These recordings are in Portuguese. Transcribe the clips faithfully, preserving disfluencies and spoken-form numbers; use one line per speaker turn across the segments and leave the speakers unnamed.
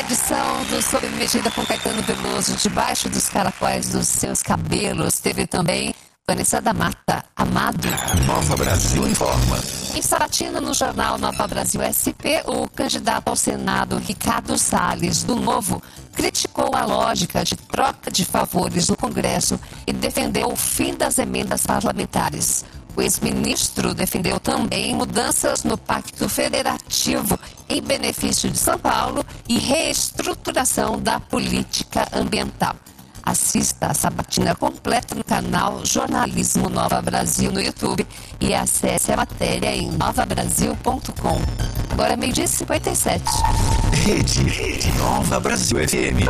edição do Sob Medida com Caetano Veloso, debaixo dos caracóis dos seus cabelos, teve também Vanessa da Mata, Amado.
Nova Brasil informa.
Em Sabatina, no jornal Nova Brasil S P, o candidato ao Senado, Ricardo Salles, do Novo, criticou a lógica de troca de favores do Congresso e defendeu o fim das emendas parlamentares. O ex-ministro defendeu também mudanças no Pacto Federativo em benefício de São Paulo e reestruturação da política ambiental. Assista a sabatina completa no canal Jornalismo Nova Brasil no YouTube e acesse a matéria em nova brasil ponto com. Agora é meio-dia e cinquenta e sete.
Rede, Rede Nova Brasil F M.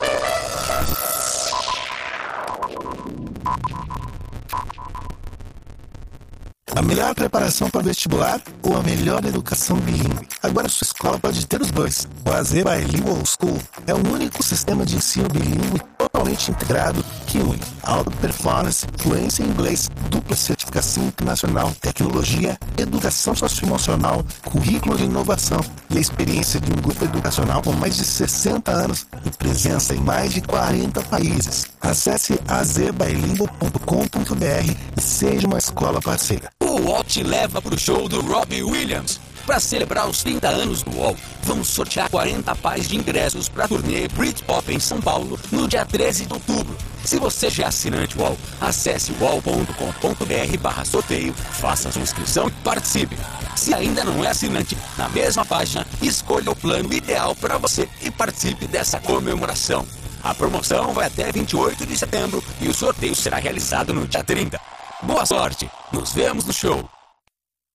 A melhor preparação para o vestibular ou a melhor educação bilíngue? Agora sua escola pode ter os dois. O A Z Bilingual School é o único sistema de ensino bilíngue totalmente integrado que une alta performance, fluência em inglês, dupla certificação internacional, tecnologia, educação socioemocional, currículo de inovação e a experiência de um grupo educacional com mais de sessenta anos e presença em mais de quarenta países. Acesse a z bilingual ponto com ponto b r e seja uma escola parceira.
O U O L te leva para o show do Robbie Williams. Para celebrar os trinta anos do U O L, vamos sortear quarenta pares de ingressos para a turnê Britpop em São Paulo no dia treze de outubro. Se você já é assinante U O L, acesse u o l ponto com ponto b r barra sorteio, faça sua inscrição e participe. Se ainda não é assinante, na mesma página, escolha o plano ideal para você e participe dessa comemoração. A promoção vai até vinte e oito de setembro e o sorteio será realizado no dia trinta. Boa sorte! Nos vemos no show!